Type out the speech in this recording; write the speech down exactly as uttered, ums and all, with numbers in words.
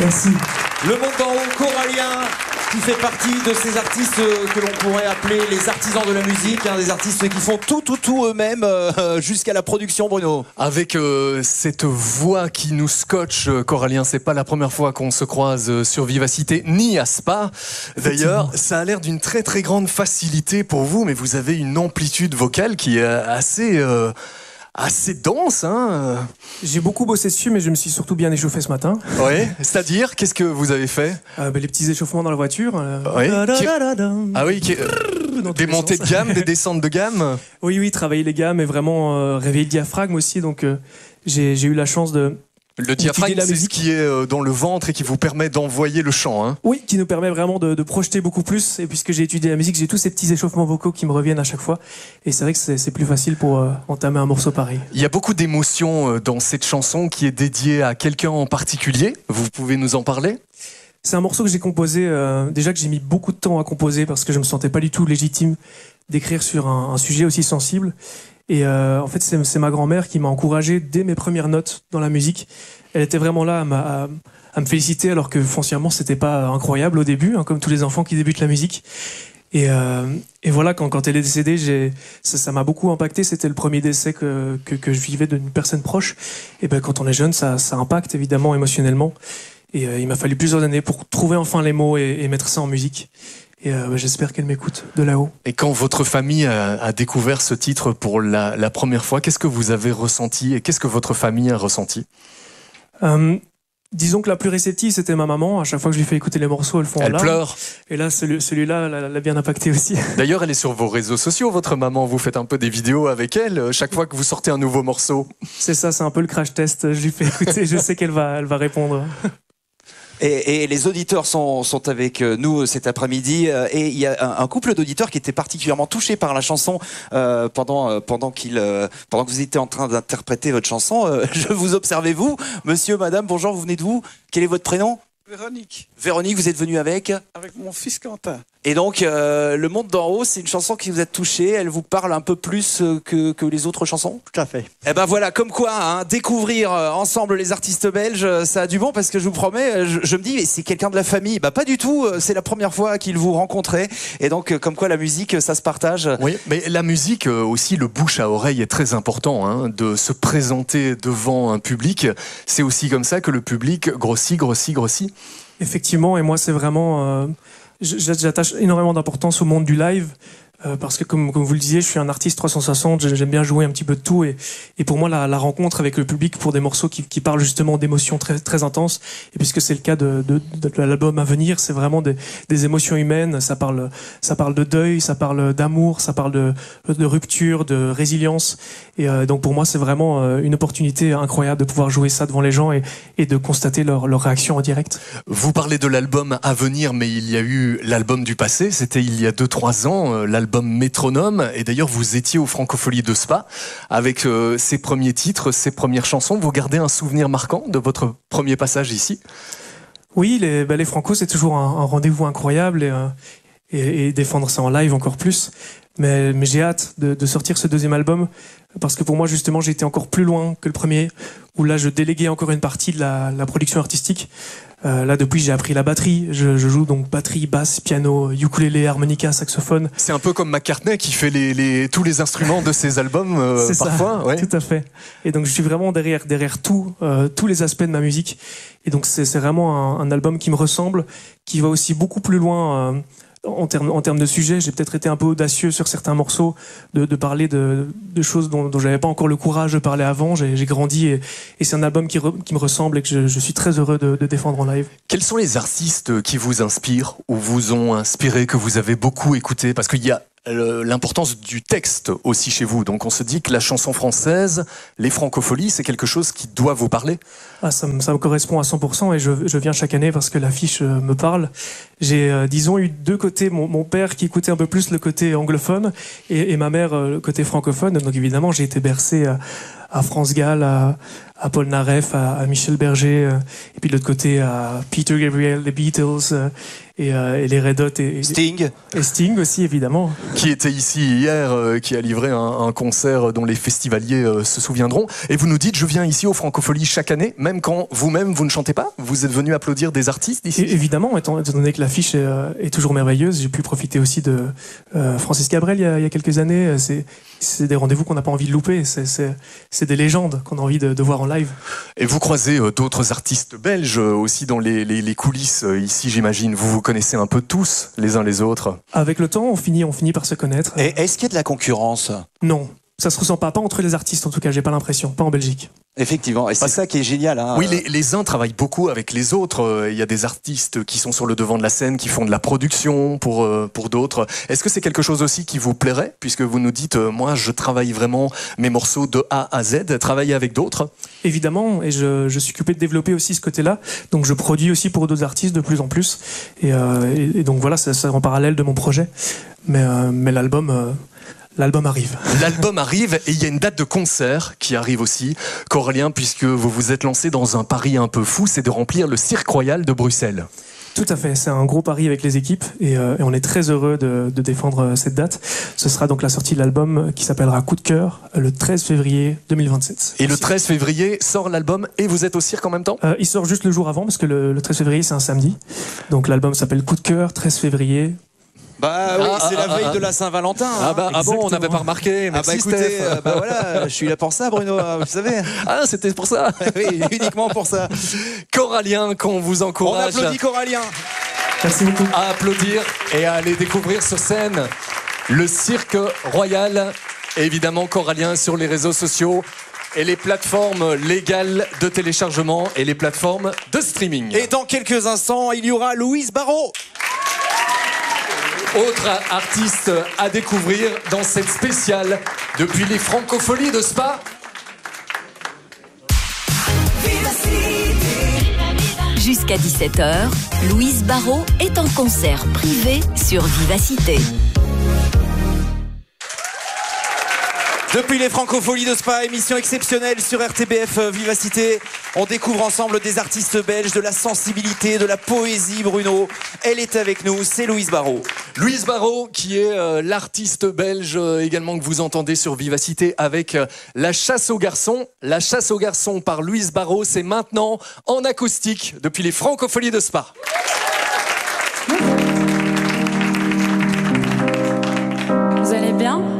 Merci. Le Monde d'en haut, Corallien, qui fait partie de ces artistes que l'on pourrait appeler les artisans de la musique, hein, des artistes qui font tout, tout, tout eux-mêmes, euh, jusqu'à la production, Bruno. Avec euh, cette voix qui nous scotche, Corallien, c'est pas la première fois qu'on se croise sur Vivacité, ni à Spa. D'ailleurs, ça a l'air d'une très très grande facilité pour vous, mais vous avez une amplitude vocale qui est assez... Euh, assez dense, hein. J'ai beaucoup bossé dessus, mais je me suis surtout bien échauffé ce matin. Oui, c'est-à-dire, qu'est-ce que vous avez fait? euh, bah, Les petits échauffements dans la voiture. Euh... Oui. Qui... Ah oui, qui... des montées de gamme, des descentes de gamme. Oui, oui, travailler les gammes et vraiment euh, réveiller le diaphragme aussi. Donc, euh, j'ai eu la chance de... Le diaphragme, c'est ce qui est dans le ventre et qui vous permet d'envoyer le chant. Hein. Oui, qui nous permet vraiment de, de projeter beaucoup plus. Et puisque j'ai étudié la musique, j'ai tous ces petits échauffements vocaux qui me reviennent à chaque fois. Et c'est vrai que c'est plus facile pour euh, entamer un morceau pareil. Il y a beaucoup d'émotions dans cette chanson qui est dédiée à quelqu'un en particulier. Vous pouvez nous en parler ? C'est un morceau que j'ai composé, euh, déjà que j'ai mis beaucoup de temps à composer parce que je me sentais pas du tout légitime d'écrire sur un, un sujet aussi sensible. Et euh, en fait, c'est ma grand-mère qui m'a encouragé dès mes premières notes dans la musique. Elle était vraiment là à, à, à me féliciter alors que foncièrement, c'était pas incroyable au début, hein, comme tous les enfants qui débutent la musique. Et, euh, et voilà, quand, quand elle est décédée, ça m'a beaucoup impacté. C'était le premier décès que, que, que je vivais d'une personne proche. Et ben, quand on est jeune, ça, ça impacte évidemment émotionnellement. Et euh, il m'a fallu plusieurs années pour trouver enfin les mots et, et mettre ça en musique. Et euh, j'espère qu'elle m'écoute de là-haut. Et quand votre famille a, a découvert ce titre pour la, la première fois, qu'est-ce que vous avez ressenti et qu'est-ce que votre famille a ressenti? euh, Disons que la plus réceptive, c'était ma maman. À chaque fois que je lui fais écouter les morceaux, elle fond en Elle larmes. pleure. Et là, celui-là l'a bien impacté aussi. D'ailleurs, elle est sur vos réseaux sociaux, votre maman. Vous faites un peu des vidéos avec elle chaque fois que vous sortez un nouveau morceau. C'est ça, c'est un peu le crash test. Je lui fais écouter, je sais qu'elle va, elle va répondre. Et, et les auditeurs sont, sont avec nous cet après-midi. Et il y a un, un couple d'auditeurs qui était particulièrement touché par la chanson euh, pendant, pendant, qu'il, euh, pendant que vous étiez en train d'interpréter votre chanson. Euh, je vous observez, vous, monsieur, madame, bonjour, vous venez de où? Quel est votre prénom? Véronique. Véronique, vous êtes venue avec? Avec mon fils Quentin. Et donc, euh, Le Monde d'en haut, c'est une chanson qui vous a touché. Elle vous parle un peu plus que, que les autres chansons? Tout à fait. Eh ben voilà, comme quoi, hein, découvrir ensemble les artistes belges, ça a du bon parce que je vous promets, je, je me dis, c'est quelqu'un de la famille. Bah pas du tout, c'est la première fois qu'ils vous rencontraient. Et donc, comme quoi la musique, ça se partage. Oui, mais la musique aussi, le bouche à oreille est très important, hein, de se présenter devant un public. C'est aussi comme ça que le public grossit, grossit, grossit. Effectivement, et moi, c'est vraiment... Euh... J'attache énormément d'importance au monde du live euh, parce que comme, comme vous le disiez, je suis un artiste trois cent soixante, j'aime bien jouer un petit peu de tout et, et pour moi la, la rencontre avec le public pour des morceaux qui, qui parlent justement d'émotions très, très intenses, et puisque c'est le cas de, de, de, de l'album à venir, c'est vraiment des, des émotions humaines, ça parle, ça parle de deuil, ça parle d'amour, ça parle de, de rupture, de résilience, et euh, donc pour moi c'est vraiment euh, une opportunité incroyable de pouvoir jouer ça devant les gens et, et de constater leur, leur réaction en direct. Vous parlez de l'album à venir, mais il y a eu l'album du passé, c'était il y a deux trois ans, euh, l'album Métronome, et d'ailleurs vous étiez au Francophonie de Spa avec euh, ses premiers titres, ses premières chansons. Vous gardez un souvenir marquant de votre premier passage ici? Oui, les, bah, les Franco, c'est toujours un, un rendez-vous incroyable et, euh, et, et défendre ça en live encore plus. Mais, mais j'ai hâte de, de sortir ce deuxième album parce que pour moi justement j'ai été encore plus loin que le premier où là je déléguais encore une partie de la, la production artistique. Euh, là depuis j'ai appris la batterie, je, je joue donc batterie, basse, piano, ukulélé, harmonica, saxophone. C'est un peu comme McCartney qui fait les, les, tous les instruments de ses albums euh, parfois. Ça, ouais. Tout à fait. Et donc je suis vraiment derrière, derrière tout, euh, tous les aspects de ma musique. Et donc c'est vraiment un, un album qui me ressemble, qui va aussi beaucoup plus loin. Euh, En termes, en termes de sujet, j'ai peut-être été un peu audacieux sur certains morceaux, de, de parler de, de choses dont, dont j'avais pas encore le courage de parler avant. J'ai grandi et, et c'est un album qui, re, qui me ressemble et que je, je suis très heureux de, de défendre en live. Quels sont les artistes qui vous inspirent ou vous ont inspiré, que vous avez beaucoup écouté? Parce qu'il y a l'importance du texte aussi chez vous. Donc on se dit que la chanson française, les francopholies, c'est quelque chose qui doit vous parler. Ah, ça, me, ça me correspond à cent pour cent et je, je viens chaque année parce que l'affiche me parle. J'ai, euh, disons, eu deux côtés. Mon, mon père qui écoutait un peu plus le côté anglophone et, et ma mère euh, le côté francophone. Donc évidemment, j'ai été bercé à, à France Gall, à, à Paul Naref, à, à Michel Berger, euh, et puis de l'autre côté à Peter Gabriel, les Beatles. Euh, et, euh, et les Red Hot et, et Sting. et Sting aussi évidemment. Qui était ici hier, euh, qui a livré un, un concert dont les festivaliers euh, se souviendront. Et vous nous dites, je viens ici aux Francopholies chaque année, même quand vous-même vous ne chantez pas. Vous êtes venu applaudir des artistes ici. Et, évidemment, étant, étant donné que l'affiche est, euh, est toujours merveilleuse, j'ai pu profiter aussi de euh, Francis Cabrel il y a, il y a quelques années. C'est, c'est des rendez-vous qu'on n'a pas envie de louper. C'est, c'est, c'est des légendes qu'on a envie de, de voir en live. Et vous croisez euh, d'autres artistes belges euh, aussi dans les, les, les coulisses euh, ici, j'imagine. Vous vous connaissez un peu tous les uns les autres. Avec le temps, on finit, on finit par se connaître. Et est-ce qu'il y a de la concurrence? Non, ça se ressent pas, pas entre les artistes en tout cas. J'ai pas l'impression, pas en Belgique. Effectivement, et c'est ça qui est génial. Hein. Oui, les, les uns travaillent beaucoup avec les autres. Euh, Il y a des artistes qui sont sur le devant de la scène, qui font de la production pour, euh, pour d'autres. Est-ce que c'est quelque chose aussi qui vous plairait? Puisque vous nous dites, euh, moi, je travaille vraiment mes morceaux de A à Z. Travailler avec d'autres? Évidemment, et je, je suis occupé de développer aussi ce côté-là. Donc je produis aussi pour d'autres artistes de plus en plus. Et, euh, et, et donc voilà, ça, ça en parallèle de mon projet. Mais, euh, mais l'album... Euh, L'album arrive. L'album arrive et il y a une date de concert qui arrive aussi. Corélien, puisque vous vous êtes lancé dans un pari un peu fou, c'est de remplir le Cirque Royal de Bruxelles. Tout à fait, c'est un gros pari avec les équipes et, euh, et on est très heureux de, de défendre cette date. Ce sera donc la sortie de l'album qui s'appellera Coup de cœur le treize février deux mille vingt-sept. Et le treize février sort l'album et vous êtes au cirque en même temps? euh, Il sort juste le jour avant parce que le, le treize février c'est un samedi. Donc l'album s'appelle Coup de cœur, treize février. Bah oui, Ah, c'est ah, la veille ah, de la Saint-Valentin. Ah, hein. bah, ah bon, on Exactement. n'avait pas remarqué. Ah Merci bah écoutez, Steph. euh, bah voilà, je suis là pour ça, Bruno, vous savez. Ah, c'était pour ça. Oui, uniquement pour ça. Corallien, qu'on vous On encourage applaudit Corallien. Merci beaucoup. à applaudir et à aller découvrir sur scène le Cirque Royal. Et évidemment, Corallien sur les réseaux sociaux et les plateformes légales de téléchargement et les plateformes de streaming. Et dans quelques instants, il y aura Louise Barrault. Autre artiste à découvrir dans cette spéciale depuis les Francopholies de Spa. Jusqu'à dix-sept heures, Louise Barrault est en concert privé sur Vivacité. Depuis les Francopholies de Spa, émission exceptionnelle sur R T B F Vivacité. On découvre ensemble des artistes belges, de la sensibilité, de la poésie, Bruno. Elle est avec nous, c'est Louise Barrault. Louise Barrault, qui est euh, l'artiste belge euh, également que vous entendez sur Vivacité avec euh, La Chasse aux garçons. La Chasse aux garçons par Louise Barrault, c'est maintenant en acoustique depuis les Francopholies de Spa. Vous allez bien ?